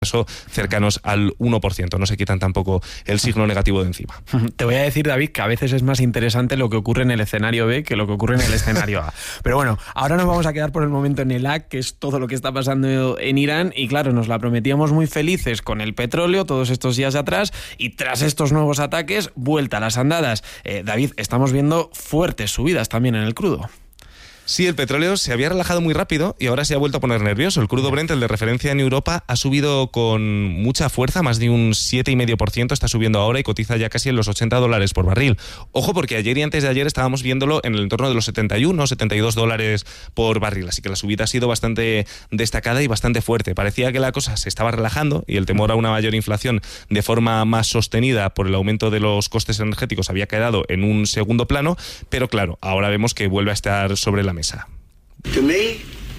cercanos al 1%. No se quitan tampoco el signo negativo de encima. Te voy a decir, David, que a veces es más interesante lo que ocurre en el escenario B que lo que ocurre en el escenario A. Pero bueno, ahora nos vamos a quedar por el momento en el A, que es todo lo que está pasando en Irán. Y claro, nos la prometíamos muy felices con el petróleo todos estos días atrás. Y tras estos nuevos ataques, vuelta a las andadas. David, estamos viendo fuertes subidas también en el crudo. Sí, el petróleo se había relajado muy rápido y ahora se ha vuelto a poner nervioso. El crudo Brent, el de referencia en Europa, ha subido con mucha fuerza, más de un 7,5% está subiendo ahora y cotiza ya casi en los $80 por barril. Ojo, porque ayer y antes de ayer estábamos viéndolo en el entorno de los 71, $72 por barril, así que la subida ha sido bastante destacada y bastante fuerte. Parecía que la cosa se estaba relajando y el temor a una mayor inflación de forma más sostenida por el aumento de los costes energéticos había quedado en un segundo plano, pero claro, ahora vemos que vuelve a estar sobre la mesa. To me,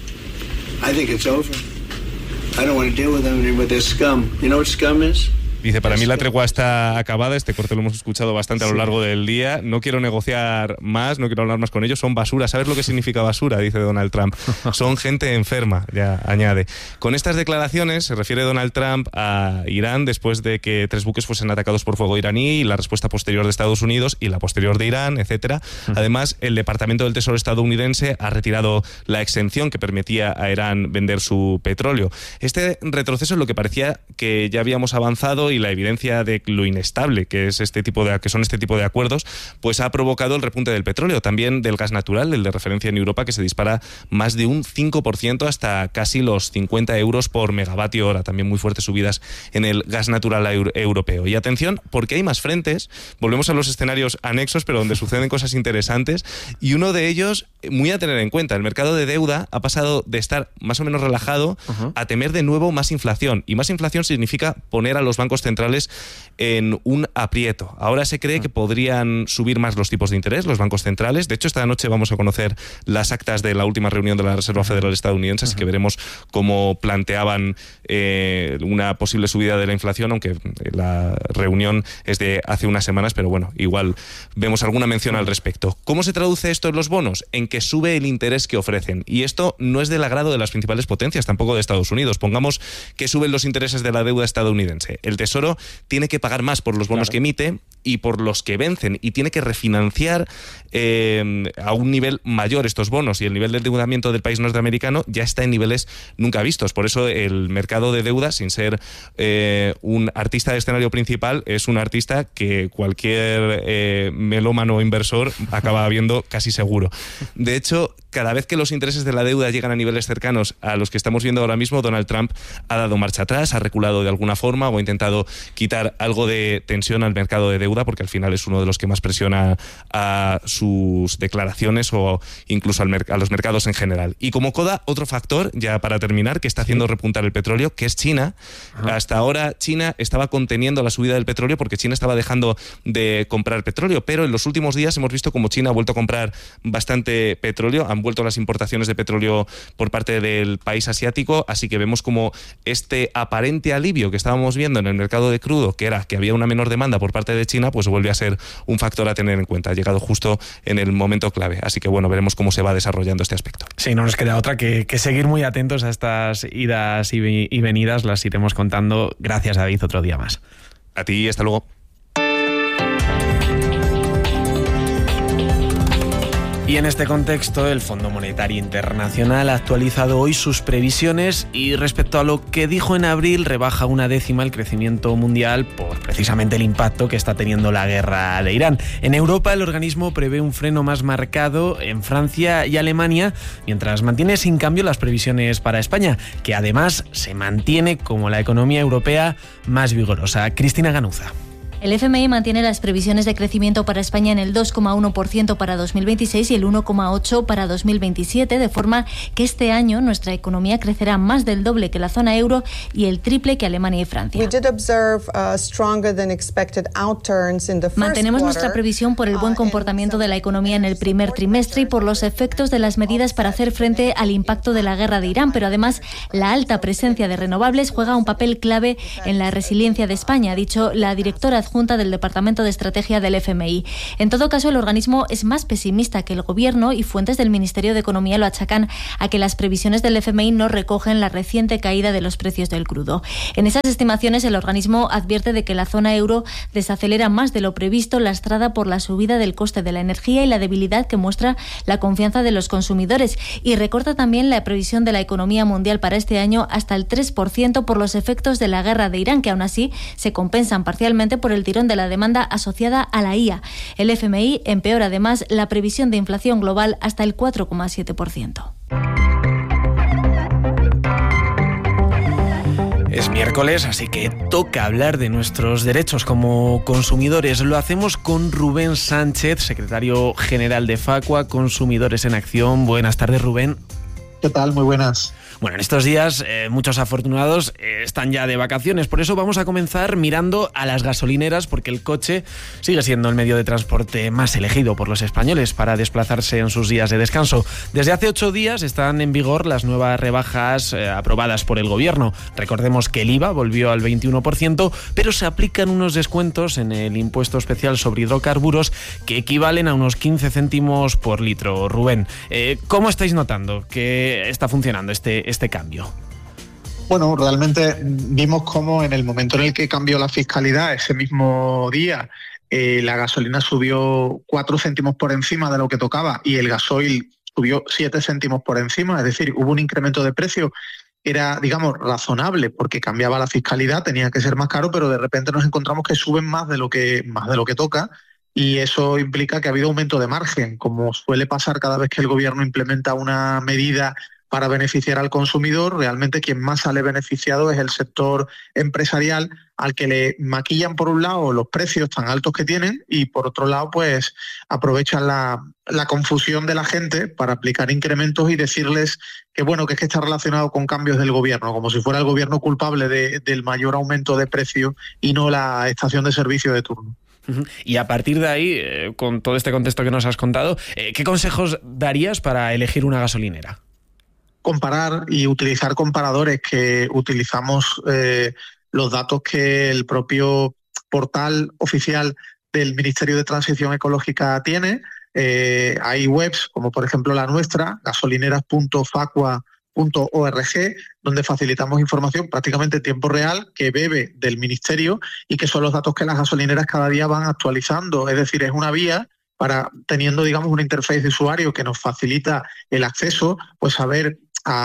I think it's over. I don't want to deal with them with this scum. You know what scum is? Dice, para mí la tregua está acabada, este corte lo hemos escuchado bastante a lo largo del día, no quiero negociar más, no quiero hablar más con ellos, son basura. ¿Sabes lo que significa basura? Dice Donald Trump. Son gente enferma, ya añade. Con estas declaraciones se refiere Donald Trump a Irán después de que 3 buques fuesen atacados por fuego iraní y la respuesta posterior de Estados Unidos y la posterior de Irán, etcétera. Además, el Departamento del Tesoro estadounidense ha retirado la exención que permitía a Irán vender su petróleo. Este retroceso es lo que parecía que ya habíamos avanzado y la evidencia de lo inestable que son este tipo de acuerdos, pues ha provocado el repunte del petróleo, también del gas natural, el de referencia en Europa, que se dispara más de un 5% hasta casi los 50 euros por megavatio hora, también muy fuertes subidas en el gas natural europeo. Y atención, porque hay más frentes, volvemos a los escenarios anexos, pero donde suceden cosas interesantes, y uno de ellos, muy a tener en cuenta, el mercado de deuda ha pasado de estar más o menos relajado a temer de nuevo más inflación, y más inflación significa poner a los bancos centrales en un aprieto. Ahora se cree que podrían subir más los tipos de interés, los bancos centrales. De hecho, esta noche vamos a conocer las actas de la última reunión de la Reserva Federal estadounidense, así que veremos cómo planteaban una posible subida de la inflación, aunque la reunión es de hace unas semanas, pero bueno, igual vemos alguna mención al respecto. ¿Cómo se traduce esto en los bonos? En que sube el interés que ofrecen. Y esto no es del agrado de las principales potencias, tampoco de Estados Unidos. Pongamos que suben los intereses de la deuda estadounidense. El Tesoro tiene que pagar más por los bonos que emite y por los que vencen, y tiene que refinanciar a un nivel mayor estos bonos, y el nivel de endeudamiento del país norteamericano ya está en niveles nunca vistos. Por eso el mercado de deuda, sin ser un artista de escenario principal, es un artista que cualquier melómano inversor acaba viendo casi seguro. De hecho, cada vez que los intereses de la deuda llegan a niveles cercanos a los que estamos viendo ahora mismo, Donald Trump ha dado marcha atrás, ha reculado de alguna forma o ha intentado quitar algo de tensión al mercado de deuda, porque al final es uno de los que más presiona a sus declaraciones o incluso a los mercados en general. Y como coda, otro factor, ya para terminar, que está haciendo repuntar el petróleo, que es China. Hasta ahora China estaba conteniendo la subida del petróleo porque China estaba dejando de comprar petróleo, pero en los últimos días hemos visto como China ha vuelto a comprar bastante petróleo, han vuelto las importaciones de petróleo por parte del país asiático, así que vemos como este aparente alivio que estábamos viendo en el mercado de crudo, que era que había una menor demanda por parte de China, pues vuelve a ser un factor a tener en cuenta. Ha llegado justo en el momento clave, así que bueno, veremos cómo se va desarrollando este aspecto. Sí, no nos queda otra que seguir muy atentos a estas idas y venidas, las iremos contando. Gracias, David, otro día más. A ti, hasta luego. Y en este contexto, el Fondo Monetario Internacional ha actualizado hoy sus previsiones y respecto a lo que dijo en abril, rebaja 1/10 el crecimiento mundial por precisamente el impacto que está teniendo la guerra de Irán. En Europa, el organismo prevé un freno más marcado en Francia y Alemania, mientras mantiene sin cambio las previsiones para España, que además se mantiene como la economía europea más vigorosa. Cristina Ganuza. El FMI mantiene las previsiones de crecimiento para España en el 2,1% para 2026 y el 1,8% para 2027, de forma que este año nuestra economía crecerá más del doble que la zona euro y el triple que Alemania y Francia. Mantenemos nuestra previsión por el buen comportamiento de la economía en el primer trimestre y por los efectos de las medidas para hacer frente al impacto de la guerra de Irán, pero además la alta presencia de renovables juega un papel clave en la resiliencia de España, ha dicho la directora adjunta adjunta del Departamento de Estrategia del FMI. En todo caso, el organismo es más pesimista que el Gobierno y fuentes del Ministerio de Economía lo achacan a que las previsiones del FMI no recogen la reciente caída de los precios del crudo. En esas estimaciones, el organismo advierte de que la zona euro desacelera más de lo previsto, lastrada por la subida del coste de la energía y la debilidad que muestra la confianza de los consumidores, y recorta también la previsión de la economía mundial para este año hasta el 3% por los efectos de la guerra de Irán, que aún así se compensan parcialmente por el tirón de la demanda asociada a la IA. El FMI empeora además la previsión de inflación global hasta el 4,7%. Es miércoles, así que toca hablar de nuestros derechos como consumidores. Lo hacemos con Rubén Sánchez, secretario general de Facua, Consumidores en Acción. Buenas tardes, Rubén. ¿Qué tal? Muy buenas. Bueno, en estos días muchos afortunados están ya de vacaciones, por eso vamos a comenzar mirando a las gasolineras, porque el coche sigue siendo el medio de transporte más elegido por los españoles para desplazarse en sus días de descanso. Desde hace 8 días están en vigor las nuevas rebajas aprobadas por el Gobierno. Recordemos que el IVA volvió al 21%, pero se aplican unos descuentos en el impuesto especial sobre hidrocarburos que equivalen a unos 15 céntimos por litro. Rubén, ¿cómo estáis notando que está funcionando este cambio? Bueno, realmente vimos cómo en el momento en el que cambió la fiscalidad, ese mismo día, la gasolina subió 4 céntimos por encima de lo que tocaba y el gasoil subió 7 céntimos por encima, es decir, hubo un incremento de precio. Era, digamos, razonable porque cambiaba la fiscalidad, tenía que ser más caro, pero de repente nos encontramos que suben más de lo que toca, y eso implica que ha habido aumento de margen, como suele pasar cada vez que el Gobierno implementa una medida para beneficiar al consumidor. Realmente quien más sale beneficiado es el sector empresarial, al que le maquillan por un lado los precios tan altos que tienen y por otro lado pues aprovechan la confusión de la gente para aplicar incrementos y decirles que bueno, que es que está relacionado con cambios del Gobierno, como si fuera el Gobierno culpable del mayor aumento de precio y no la estación de servicio de turno. Y a partir de ahí, con todo este contexto que nos has contado, ¿qué consejos darías para elegir una gasolinera? Comparar y utilizar comparadores, que utilizamos los datos que el propio portal oficial del Ministerio de Transición Ecológica tiene. Hay webs como por ejemplo la nuestra, gasolineras.facua.org, donde facilitamos información prácticamente en tiempo real que bebe del Ministerio y que son los datos que las gasolineras cada día van actualizando. Es decir, es una vía para, teniendo digamos una interfaz de usuario que nos facilita el acceso, pues saber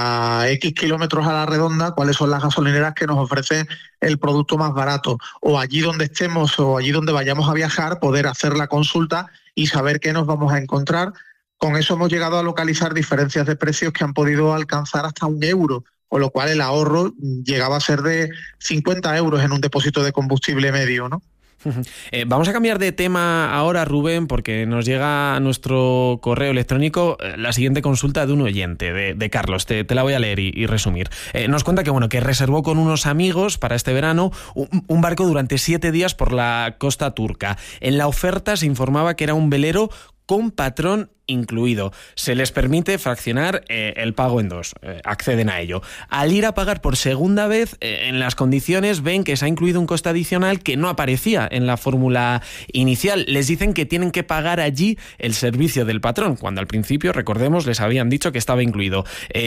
a X kilómetros a la redonda cuáles son las gasolineras que nos ofrecen el producto más barato, o allí donde estemos o allí donde vayamos a viajar poder hacer la consulta y saber qué nos vamos a encontrar. Con eso hemos llegado a localizar diferencias de precios que han podido alcanzar hasta €1, con lo cual el ahorro llegaba a ser de 50 euros en un depósito de combustible medio, ¿no? Vamos a cambiar de tema ahora, Rubén, porque nos llega a nuestro correo electrónico la siguiente consulta de un oyente, de Carlos. Te la voy a leer y resumir. Nos cuenta que reservó con unos amigos para este verano un barco durante 7 días por la costa turca. En la oferta se informaba que era un velero con patrón incluido. Se les permite fraccionar el pago en 2. Acceden a ello. Al ir a pagar por segunda vez, en las condiciones ven que se ha incluido un coste adicional que no aparecía en la fórmula inicial. Les dicen que tienen que pagar allí el servicio del patrón, cuando al principio, recordemos, les habían dicho que estaba incluido.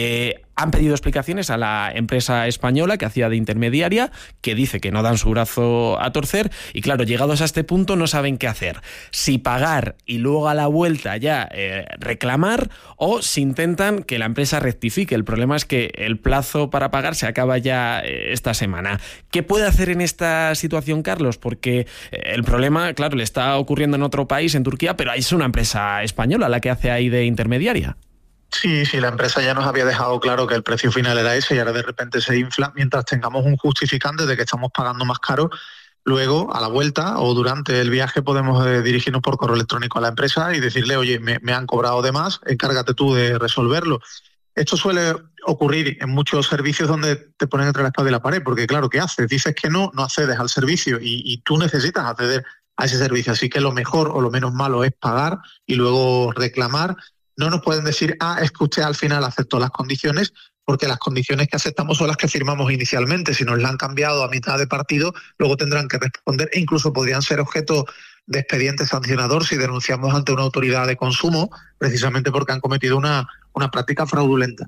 Han pedido explicaciones a la empresa española que hacía de intermediaria, que dice que no dan su brazo a torcer, y claro, llegados a este punto no saben qué hacer. Si pagar y luego a la vuelta ya reclamar, o si intentan que la empresa rectifique. El problema es que el plazo para pagar se acaba ya esta semana. ¿Qué puede hacer en esta situación, Carlos? Porque el problema, claro, le está ocurriendo en otro país, en Turquía, pero es una empresa española la que hace ahí de intermediaria. Sí, la empresa ya nos había dejado claro que el precio final era ese y ahora de repente se infla. Mientras tengamos un justificante de que estamos pagando más caro, luego a la vuelta o durante el viaje podemos dirigirnos por correo electrónico a la empresa y decirle, oye, me han cobrado de más, encárgate tú de resolverlo. Esto suele ocurrir en muchos servicios donde te ponen entre la espada y la pared, porque claro, ¿qué haces? Dices que no accedes al servicio y tú necesitas acceder a ese servicio. Así que lo mejor o lo menos malo es pagar y luego reclamar. no nos pueden decir, es que usted al final aceptó las condiciones, porque las condiciones que aceptamos son las que firmamos inicialmente. Si nos las han cambiado a mitad de partido, luego tendrán que responder e incluso podrían ser objeto de expediente sancionador si denunciamos ante una autoridad de consumo, precisamente porque han cometido una práctica fraudulenta.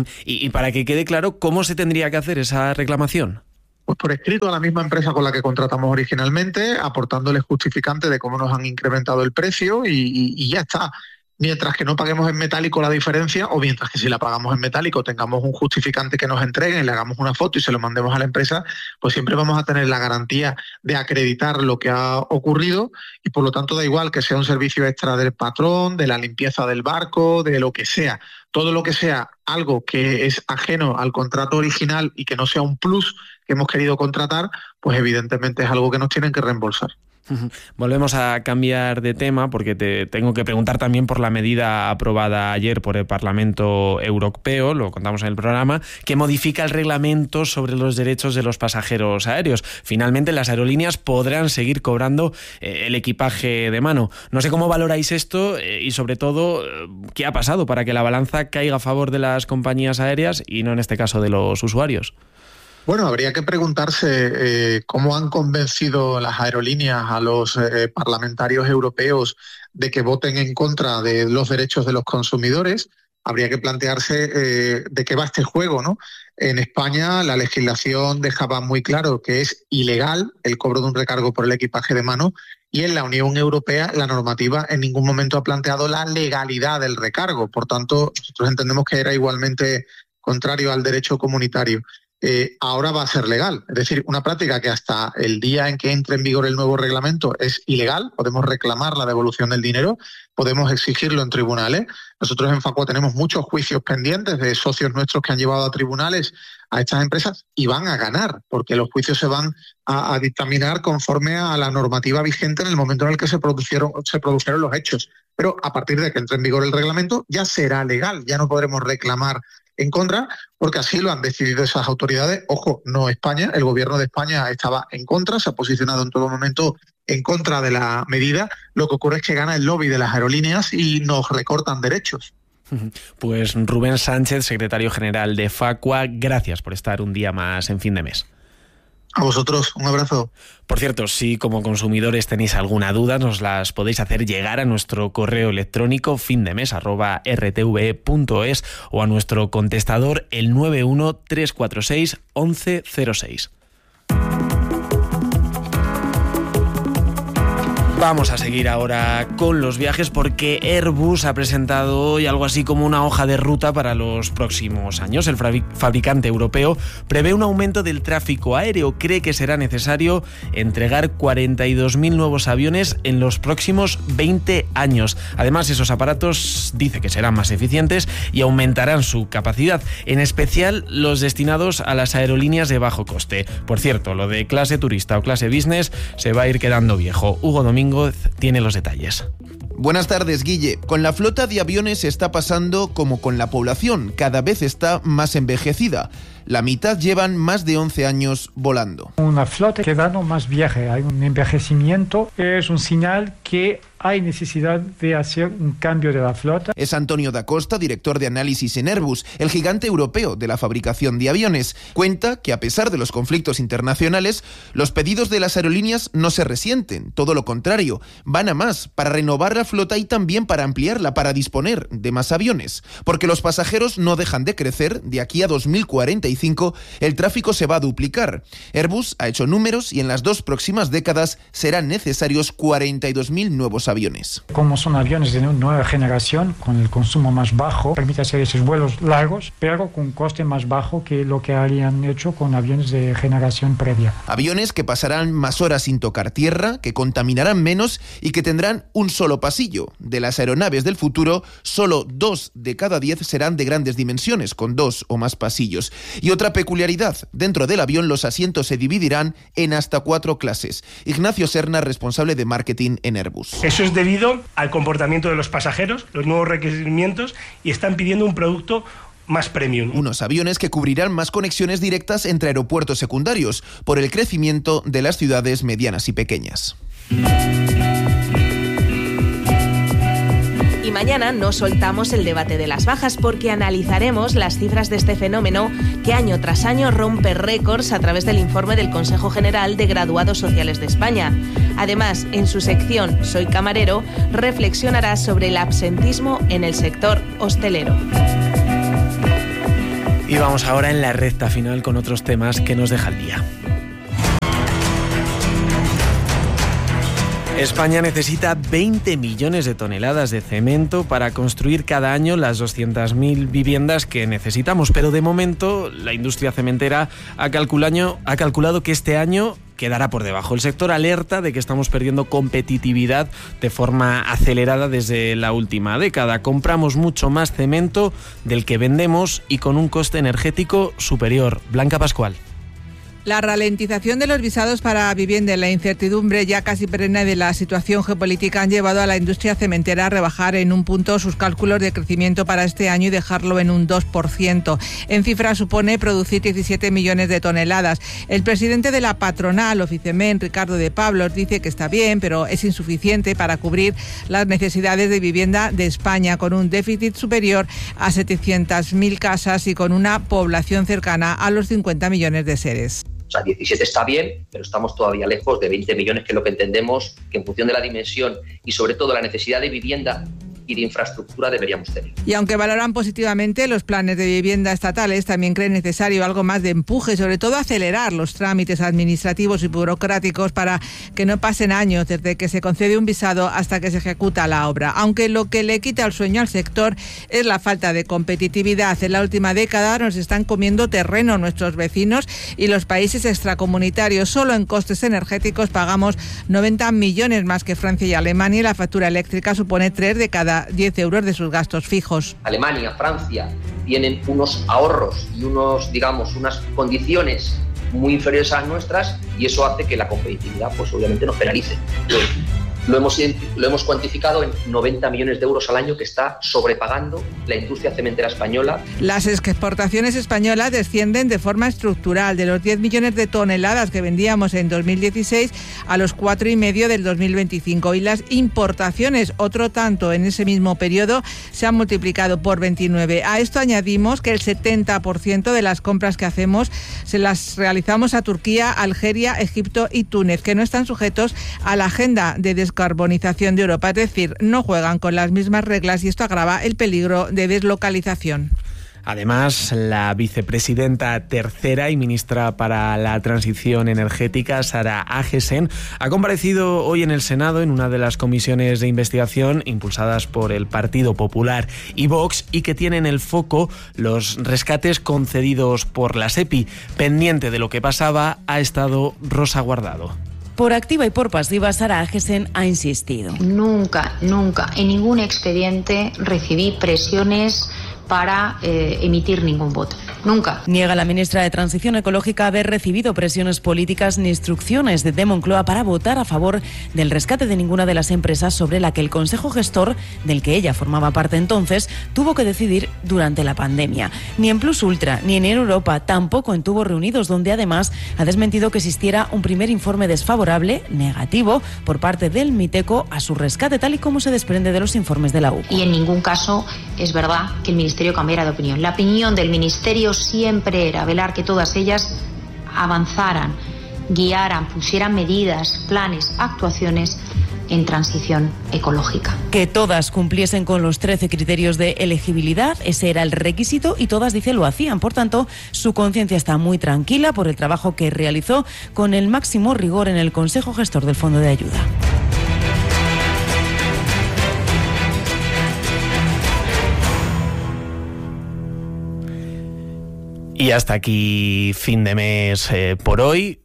Y para que quede claro, ¿cómo se tendría que hacer esa reclamación? Pues por escrito a la misma empresa con la que contratamos originalmente, aportándole justificante de cómo nos han incrementado el precio y ya está. Mientras que no paguemos en metálico la diferencia, o mientras que si la pagamos en metálico tengamos un justificante que nos entreguen, le hagamos una foto y se lo mandemos a la empresa, pues siempre vamos a tener la garantía de acreditar lo que ha ocurrido y por lo tanto da igual que sea un servicio extra del patrón, de la limpieza del barco, de lo que sea. Todo lo que sea algo que es ajeno al contrato original y que no sea un plus que hemos querido contratar, pues evidentemente es algo que nos tienen que reembolsar. Volvemos a cambiar de tema porque te tengo que preguntar también por la medida aprobada ayer por el Parlamento Europeo, lo contamos en el programa, que modifica el reglamento sobre los derechos de los pasajeros aéreos. Finalmente las aerolíneas podrán seguir cobrando el equipaje de mano. No sé cómo valoráis esto y sobre todo qué ha pasado para que la balanza caiga a favor de las compañías aéreas y no en este caso de los usuarios. Bueno, habría que preguntarse cómo han convencido las aerolíneas a los parlamentarios europeos de que voten en contra de los derechos de los consumidores. Habría que plantearse de qué va este juego, ¿no? En España la legislación dejaba muy claro que es ilegal el cobro de un recargo por el equipaje de mano y en la Unión Europea la normativa en ningún momento ha planteado la legalidad del recargo. Por tanto, nosotros entendemos que era igualmente contrario al derecho comunitario. Ahora va a ser legal. Es decir, una práctica que hasta el día en que entre en vigor el nuevo reglamento es ilegal. Podemos reclamar la devolución del dinero, podemos exigirlo en tribunales. Nosotros en Facua tenemos muchos juicios pendientes de socios nuestros que han llevado a tribunales a estas empresas y van a ganar, porque los juicios se van a dictaminar conforme a la normativa vigente en el momento en el que se produjeron los hechos. Pero a partir de que entre en vigor el reglamento ya será legal, ya no podremos reclamar en contra, porque así lo han decidido esas autoridades. Ojo, no España, el gobierno de España estaba en contra, se ha posicionado en todo momento en contra de la medida. Lo que ocurre es que gana el lobby de las aerolíneas y nos recortan derechos. Pues Rubén Sánchez, secretario general de Facua, gracias por estar un día más en Fin de Mes. A vosotros, un abrazo. Por cierto, si como consumidores tenéis alguna duda, nos las podéis hacer llegar a nuestro correo electrónico findemes@rtve.es o a nuestro contestador el 91 346 1106. Vamos a seguir ahora con los viajes porque Airbus ha presentado hoy algo así como una hoja de ruta para los próximos años. El fabricante europeo prevé un aumento del tráfico aéreo. Cree que será necesario entregar 42.000 nuevos aviones en los próximos 20 años. Además, esos aparatos dice que serán más eficientes y aumentarán su capacidad, en especial los destinados a las aerolíneas de bajo coste. Por cierto, lo de clase turista o clase business se va a ir quedando viejo. Hugo Domingo tiene los detalles. Buenas tardes, Guille. Con la flota de aviones está pasando como con la población, cada vez está más envejecida. La mitad llevan más de 11 años volando. Una flota que da más viaje, hay un envejecimiento, es un señal que hay necesidad de hacer un cambio de la flota. Es Antonio da Costa, director de análisis en Airbus, el gigante europeo de la fabricación de aviones. Cuenta que a pesar de los conflictos internacionales, los pedidos de las aerolíneas no se resienten, todo lo contrario, van a más para renovar la flota y también para ampliarla, para disponer de más aviones. Porque los pasajeros no dejan de crecer, de aquí a 2045 el tráfico se va a duplicar. Airbus ha hecho números y en las 2 próximas décadas serán necesarios 42.000 nuevos aviones. Como son aviones de nueva generación, con el consumo más bajo, permite hacer esos vuelos largos, pero con un coste más bajo que lo que habían hecho con aviones de generación previa. Aviones que pasarán más horas sin tocar tierra, que contaminarán menos y que tendrán un solo pasillo. De las aeronaves del futuro, solo 2 de cada 10 serán de grandes dimensiones, con 2 o más pasillos. Y otra peculiaridad, dentro del avión los asientos se dividirán en hasta 4 clases. Ignacio Serna, responsable de marketing en Airbus. Eso es debido al comportamiento de los pasajeros, los nuevos requerimientos, y están pidiendo un producto más premium. Unos aviones que cubrirán más conexiones directas entre aeropuertos secundarios por el crecimiento de las ciudades medianas y pequeñas. Y mañana no soltamos el debate de las bajas porque analizaremos las cifras de este fenómeno que año tras año rompe récords a través del informe del Consejo General de Graduados Sociales de España. Además, en su sección Soy Camarero, reflexionará sobre el absentismo en el sector hostelero. Y vamos ahora en la recta final con otros temas que nos deja el día. España necesita 20 millones de toneladas de cemento para construir cada año las 200.000 viviendas que necesitamos, pero de momento la industria cementera ha calculado que este año quedará por debajo. El sector alerta de que estamos perdiendo competitividad de forma acelerada desde la última década. Compramos mucho más cemento del que vendemos y con un coste energético superior. Blanca Pascual. La ralentización de los visados para vivienda y la incertidumbre ya casi perenne de la situación geopolítica han llevado a la industria cementera a rebajar en un punto sus cálculos de crecimiento para este año y dejarlo en un 2%. En cifra supone producir 17 millones de toneladas. El presidente de la patronal, Oficement, Ricardo de Pablos, dice que está bien, pero es insuficiente para cubrir las necesidades de vivienda de España, con un déficit superior a 700.000 casas y con una población cercana a los 50 millones de seres. O sea, 17 está bien, pero estamos todavía lejos de 20 millones, que es lo que entendemos que en función de la dimensión y sobre todo la necesidad de vivienda y de infraestructura deberíamos tener. Y aunque valoran positivamente los planes de vivienda estatales, también creen necesario algo más de empuje, sobre todo acelerar los trámites administrativos y burocráticos para que no pasen años desde que se concede un visado hasta que se ejecuta la obra. Aunque lo que le quita el sueño al sector es la falta de competitividad. En la última década nos están comiendo terreno nuestros vecinos y los países extracomunitarios. Solo en costes energéticos pagamos 90 millones más que Francia y Alemania y la factura eléctrica supone 3 de cada 10 euros de sus gastos fijos. Alemania, Francia tienen unos ahorros y unas condiciones muy inferiores a las nuestras y eso hace que la competitividad pues obviamente nos penalice. Lo hemos cuantificado en 90 millones de euros al año que está sobrepagando la industria cementera española. Las exportaciones españolas descienden de forma estructural, de los 10 millones de toneladas que vendíamos en 2016 a los 4,5 del 2025. Y las importaciones, otro tanto en ese mismo periodo, se han multiplicado por 29. A esto añadimos que el 70% de las compras que hacemos se las realizamos a Turquía, Algeria, Egipto y Túnez, que no están sujetos a la agenda de descarbonización de Europa, es decir, no juegan con las mismas reglas y esto agrava el peligro de deslocalización. Además, la vicepresidenta tercera y ministra para la transición energética, Sara Agesen, ha comparecido hoy en el Senado en una de las comisiones de investigación impulsadas por el Partido Popular y Vox y que tienen el foco los rescates concedidos por la SEPI. Pendiente de lo que pasaba ha estado Rosa Guardado. Por activa y por pasiva, Sara Agesen ha insistido. Nunca en ningún expediente recibí presiones para emitir ningún voto. Nunca. Niega la ministra de Transición Ecológica haber recibido presiones políticas ni instrucciones de Moncloa para votar a favor del rescate de ninguna de las empresas sobre la que el Consejo Gestor, del que ella formaba parte entonces, tuvo que decidir durante la pandemia. Ni en Plus Ultra, ni en Europa, tampoco en Tubos Reunidos, donde además ha desmentido que existiera un primer informe desfavorable, negativo, por parte del Miteco a su rescate, tal y como se desprende de los informes de la UCO. Y en ningún caso es verdad que el Ministerio cambiara de opinión. La opinión del Ministerio siempre era velar que todas ellas avanzaran, guiaran, pusieran medidas, planes, actuaciones en transición ecológica. Que todas cumpliesen con los 13 criterios de elegibilidad, ese era el requisito y todas, dice, lo hacían. Por tanto, su conciencia está muy tranquila por el trabajo que realizó con el máximo rigor en el Consejo Gestor del Fondo de Ayuda. Y hasta aquí fin de mes por hoy.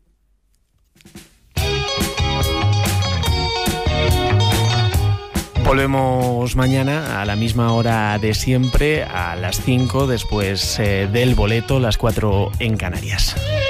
Volvemos mañana a la misma hora de siempre, a las 5, después del boleto, las 4 en Canarias.